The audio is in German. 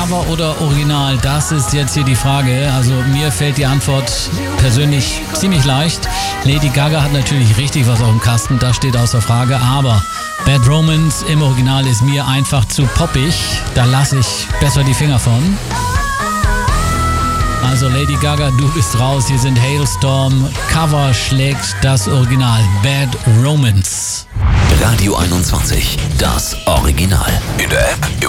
Cover oder Original? Das ist jetzt hier die Frage. Also mir fällt die Antwort persönlich ziemlich leicht. Lady Gaga hat natürlich richtig was auf dem Kasten, das steht außer Frage. Aber Bad Romance im Original ist mir einfach zu poppig. Da lasse ich besser die Finger von. Also Lady Gaga, du bist raus. Hier sind Hailstorm. Cover schlägt das Original. Bad Romance. Radio 21, das Original. In der App,